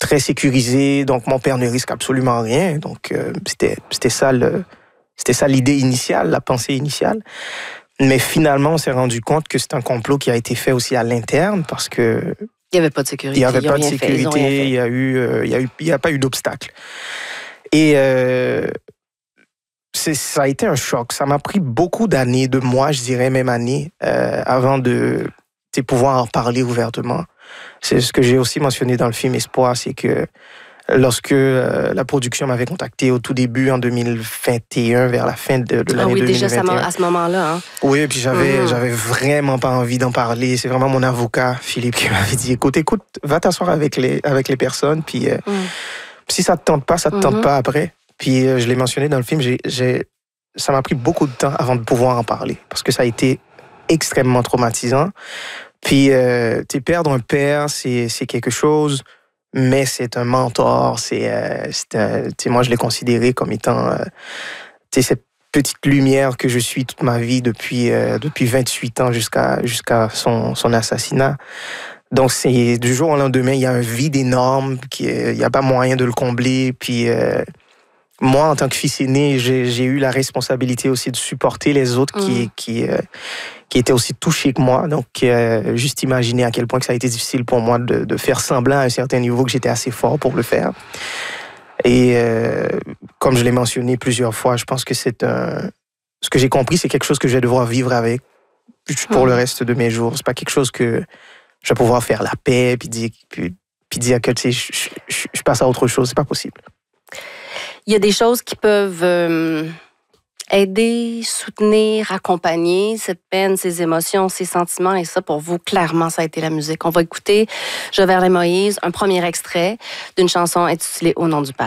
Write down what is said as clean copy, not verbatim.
très sécurisé, donc mon père ne risque absolument rien. Donc, c'était ça l'idée initiale, la pensée initiale. Mais finalement, on s'est rendu compte que c'est un complot qui a été fait aussi à l'interne parce que il n'y avait pas de sécurité. Il n'y avait pas de sécurité, il n'y a pas eu d'obstacle. Et ça a été un choc. Ça m'a pris beaucoup d'années, de mois, je dirais même années, avant de pouvoir en parler ouvertement. C'est ce que j'ai aussi mentionné dans le film Espoir, c'est que lorsque la production m'avait contacté au tout début, en 2021, vers la fin de l'année 2021. Oui, déjà à ce moment-là. Hein? Oui, puis j'avais vraiment pas envie d'en parler. C'est vraiment mon avocat, Philippe, qui m'avait dit, écoute, va t'asseoir avec les personnes, puis si ça te tente pas, ça te tente pas après. Puis je l'ai mentionné dans le film, ça m'a pris beaucoup de temps avant de pouvoir en parler, parce que ça a été extrêmement traumatisant. Puis perdre un père, c'est quelque chose... Mais c'est un mentor, moi je l'ai considéré comme étant cette petite lumière que je suis toute ma vie depuis 28 ans jusqu'à son assassinat. Donc c'est du jour au lendemain, il y a un vide énorme, il n'y a pas moyen de le combler. Puis moi, en tant que fils aîné, j'ai eu la responsabilité aussi de supporter les autres qui étaient aussi touchés que moi. Donc, juste imaginer à quel point que ça a été difficile pour moi de faire semblant à un certain niveau que j'étais assez fort pour le faire. Et comme je l'ai mentionné plusieurs fois, je pense que ce que j'ai compris, c'est quelque chose que je vais devoir vivre avec pour le reste de mes jours. C'est pas quelque chose que je vais pouvoir faire la paix puis dire que je passe à autre chose. C'est pas possible. Il y a des choses qui peuvent aider, soutenir, accompagner cette peine, ces émotions, ces sentiments. Et ça, pour vous, clairement, ça a été la musique. On va écouter Joverley Moïse, un premier extrait d'une chanson intitulée « Au nom du Père ».